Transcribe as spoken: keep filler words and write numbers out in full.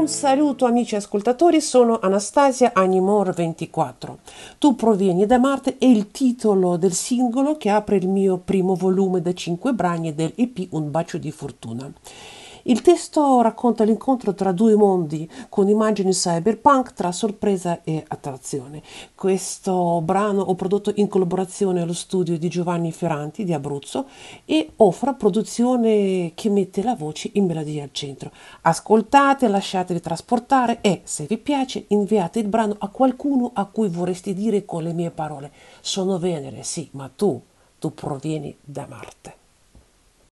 Un saluto amici ascoltatori, sono Anastasia Animor ventiquattro. Tu provieni da Marte è il titolo del singolo che apre il mio primo volume da cinque brani del E P Un bacio di fortuna. Il testo racconta l'incontro tra due mondi con immagini cyberpunk tra sorpresa e attrazione. Questo brano ho prodotto in collaborazione allo studio di Giovanni Ferranti di Abruzzo e offre produzione che mette la voce in melodia al centro. Ascoltate, lasciatevi trasportare e, se vi piace, inviate il brano a qualcuno a cui vorresti dire con le mie parole: sono Venere, sì, ma tu, tu provieni da Marte.